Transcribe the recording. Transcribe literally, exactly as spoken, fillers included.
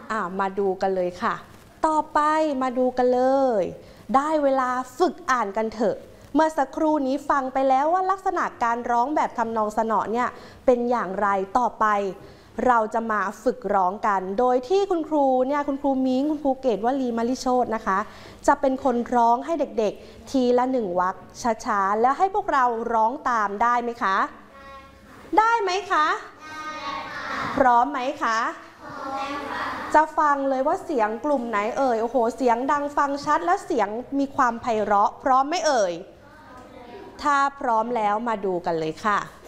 อ่ามาดูกันเลยค่ะต่อไปมาดูกันเลยได้เวลาฝึกอ่านกันเถอะเมื่อสักครู่นี้ฟังไปแล้วว่าลักษณะการร้องแบบทำนองสนอเนี่ยเป็นอย่างไรต่อไปเราจะมาฝึกร้องกันโดยที่คุณครูเนี่ยคุณครูมิ้งคุณครูเกตวลีมลิโชตินะคะจะเป็นคนร้องให้เด็กๆทีละหนึ่งวรรคช้าๆแล้วให้พวกเราร้องตามได้ไหมคะได้ไหมคะพร้อมไหมคะจะฟังเลยว่าเสียงกลุ่มไหนเอ่ยโอ้โหเสียงดังฟังชัดและเสียงมีความไพเราะพร้อมไหมเอ่ยถ้าพร้อมแล้วมาดูกันเลยค่ะ